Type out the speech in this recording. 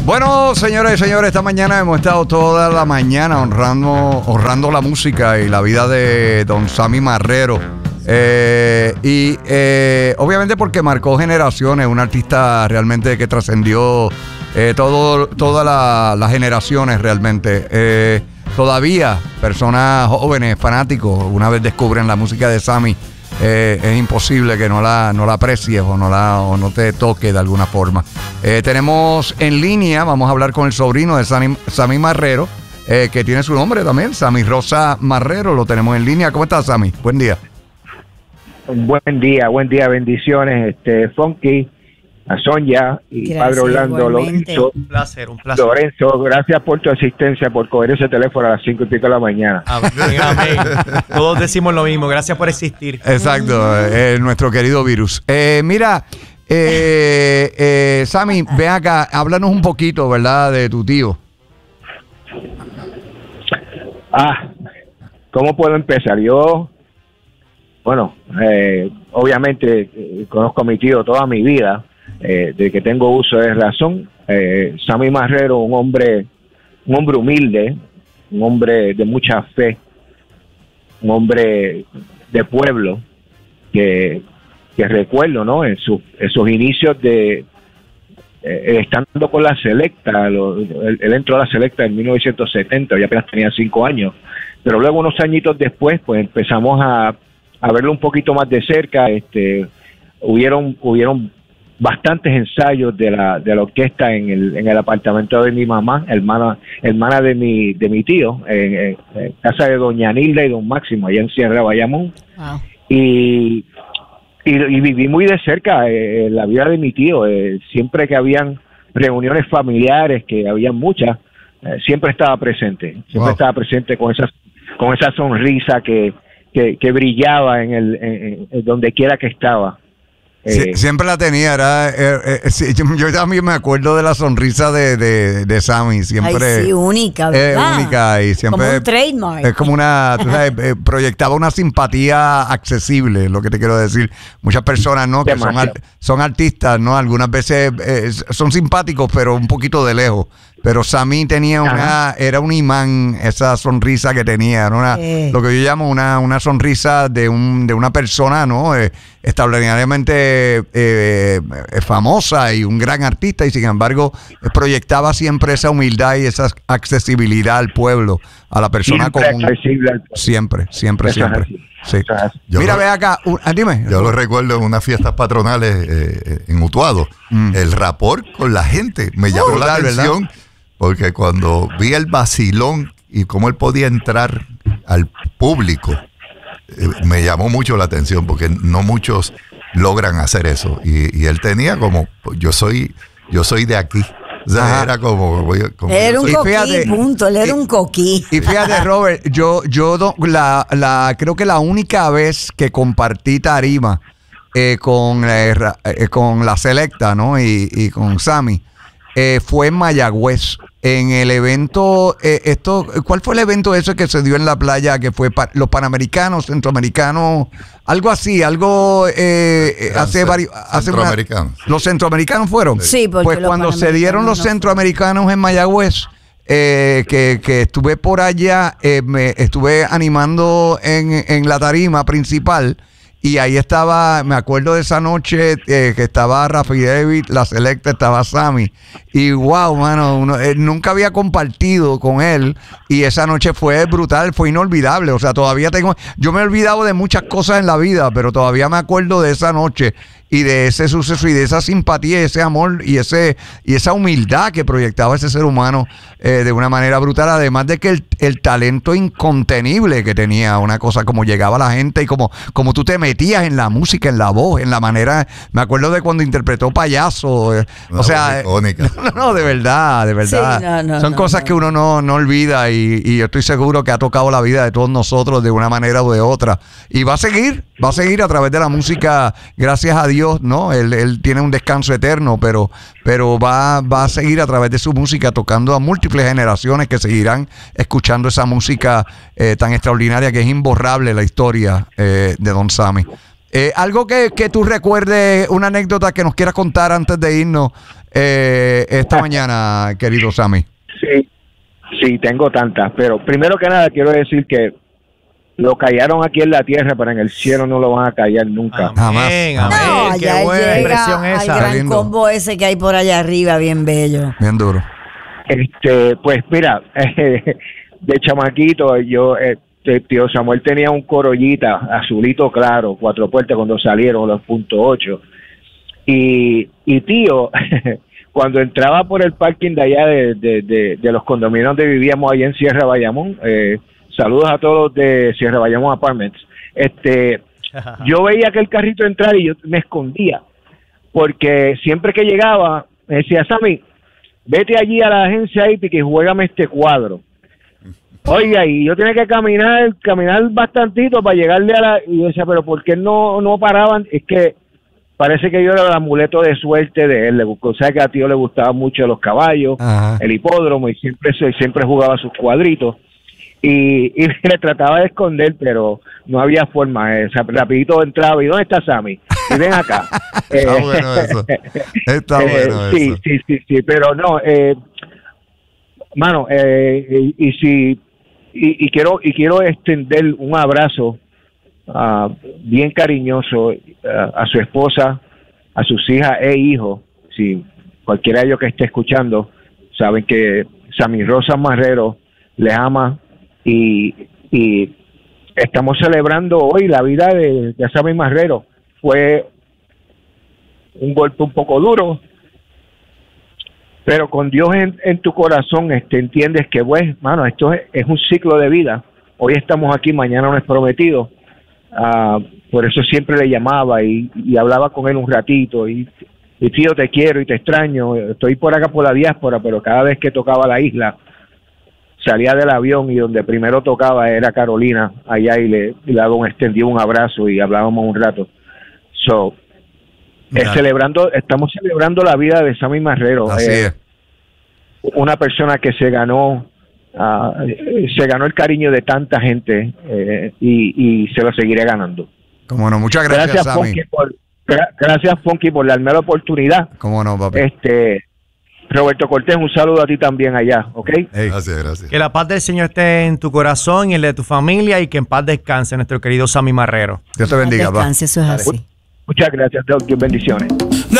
Bueno, señores y señores, esta mañana hemos estado toda la mañana honrando la música y la vida de don Sammy Marrero. Obviamente porque marcó generaciones, un artista realmente que trascendió todas las generaciones realmente. Todavía personas jóvenes, fanáticos, una vez descubren la música de Sammy, es imposible que no la aprecies o no te toque de alguna forma. Tenemos en línea, vamos a hablar con el sobrino de Sammy Marrero, que tiene su nombre también, Sammy Rosa Marrero, lo tenemos en línea. ¿Cómo estás, Sammy? Buen día. Buen día, bendiciones, Funky, a Sonia y gracias, Padre Orlando Lorenzo. Un placer. Lorenzo, gracias por tu asistencia, por coger ese teléfono a las 5:30 de la mañana. Amén. Todos decimos lo mismo, gracias por existir. Exacto, nuestro querido virus. Mira, Sammy, ven acá, háblanos un poquito, ¿verdad?, de tu tío. ¿Cómo puedo empezar? Yo, obviamente conozco a mi tío toda mi vida. De que tengo uso de razón. Sammy Marrero, un hombre humilde, un hombre de mucha fe, un hombre de pueblo que recuerdo, ¿no? En sus inicios de estando con la Selecta, él entró a la Selecta en 1970, ya apenas tenía 5 años, pero luego unos añitos después, pues empezamos a verlo un poquito más de cerca. Hubieron bastantes ensayos de la orquesta en el apartamento de mi mamá, hermana de mi tío, en casa de doña Nilda y don Máximo, allá en Sierra de Bayamón. Wow. Y viví muy de cerca la vida de mi tío. Siempre que habían reuniones familiares, que habían muchas, siempre estaba presente. Siempre estaba presente con esa sonrisa que brillaba en donde quiera que estaba. Siempre la tenía, yo también me acuerdo de la sonrisa de Sammy, siempre. Ay, sí, única, ¿verdad? Única y siempre. Como un trademark. Es como tú sabes, proyectaba una simpatía accesible, lo que te quiero decir. Muchas personas, ¿no?, que son artistas, ¿no? Algunas veces son simpáticos, pero un poquito de lejos. Pero Sammy tenía era un imán, esa sonrisa que tenía, ¿no? Lo que yo llamo una sonrisa de una persona, ¿no? Extraordinariamente famosa y un gran artista, y sin embargo proyectaba siempre esa humildad y esa accesibilidad al pueblo, a la persona común. Siempre. Sí. Mira, ve acá, dime. Yo lo recuerdo en unas fiestas patronales en Utuado, el rapport con la gente me llamó la atención, ¿verdad? Porque cuando vi el vacilón y cómo él podía entrar al público, me llamó mucho la atención, porque no muchos logran hacer eso. Y él tenía como, yo soy de aquí. O sea, era como era un coquí, punto. Él era un coquí. Y fíjate, Robert, yo creo que la única vez que compartí tarima con la Selecta, ¿no? Y con Sammy, fue en Mayagüez, en el evento, ¿cuál fue el evento ese que se dio en la playa, que fue los Panamericanos, Centroamericanos, algo así, Centroamericanos. ¿Los centroamericanos fueron? Sí, porque pues cuando se dieron los centroamericanos en Mayagüez, que estuve por allá, me estuve animando en la tarima principal. Y ahí estaba, me acuerdo de esa noche que estaba Rafi David, la Selecta, estaba Sammy. Y wow, mano, nunca había compartido con él. Y esa noche fue brutal, fue inolvidable. O sea, todavía yo me he olvidado de muchas cosas en la vida, pero todavía me acuerdo de esa noche y de ese suceso y de esa simpatía y ese amor y esa humildad que proyectaba ese ser humano de una manera brutal. Además de que el talento incontenible que tenía, una cosa como llegaba la gente y como tú te metías en la música, en la voz, en la manera. Me acuerdo de cuando interpretó Payaso. O sea, icónica. No, de verdad. Sí, son cosas que uno no olvida y yo estoy seguro que ha tocado la vida de todos nosotros de una manera o de otra. Y va a seguir a través de la música, gracias a Dios, ¿no? Él tiene un descanso eterno, pero va a seguir a través de su música tocando a múltiples generaciones que seguirán escuchando esa música tan extraordinaria que es imborrable la historia de Don Sammy. Algo que tú recuerdes, una anécdota que nos quieras contar antes de irnos esta mañana, querido Sammy? Sí, tengo tantas, pero primero que nada quiero decir que lo callaron aquí en la tierra, pero en el cielo no lo van a callar nunca. Jamás. No, Qué ya buena expresión llega esa. al gran combo ese que hay por allá arriba, bien bello. Bien duro. Pues mira, de chamaquito, tío Samuel tenía un Corollita azulito claro, 4 puertas cuando salieron los .8. Y tío, cuando entraba por el parking de allá de los condominios donde vivíamos allá en Sierra Bayamón, saludos a todos los de Sierra Bayamón Apartments, yo veía que el carrito entrar y yo me escondía, porque siempre que llegaba me decía, Sammy, vete allí a la agencia hípica y juégame este cuadro. Oiga, y yo tenía que caminar bastantito para llegarle a la... Y yo decía, pero ¿por qué no paraban? Es que parece que yo era el amuleto de suerte de él. O sea, que a tío le gustaban mucho los caballos, el hipódromo, y siempre jugaba sus cuadritos. Y le trataba de esconder, pero no había forma. Rapidito entraba, ¿y dónde está Sammy? Y ven acá. Está bueno eso. Está bueno eso. Sí, pero no, mano, y quiero extender un abrazo bien cariñoso a su esposa, a sus hijas e hijos. Si cualquiera de ellos que esté escuchando, saben que Sammy Rosa Marrero les ama, y estamos celebrando hoy la vida de Sammy Marrero. Fue un golpe un poco duro, pero con Dios en tu corazón entiendes que, pues, mano, esto es un ciclo de vida. Hoy estamos aquí, mañana no es prometido. Por eso siempre le llamaba y hablaba con él un ratito, y tío, te quiero y te extraño, estoy por acá por la diáspora, pero cada vez que tocaba la isla salía del avión y donde primero tocaba era Carolina allá, y le extendió un abrazo y hablábamos un rato. Estamos celebrando la vida de Sammy Marrero. Así es. Una persona que se ganó el cariño de tanta gente, y se lo seguiré ganando. Cómo no, muchas gracias, Sammy. Gracias, Funky, por darme la oportunidad. Cómo no, papi. Roberto Cortés, un saludo a ti también allá, ¿ok? Gracias. Que la paz del Señor esté en tu corazón y en el de tu familia, y que en paz descanse nuestro querido Sammy Marrero. Dios te bendiga, descanse, eso es así. Muchas gracias, Dios, bendiciones.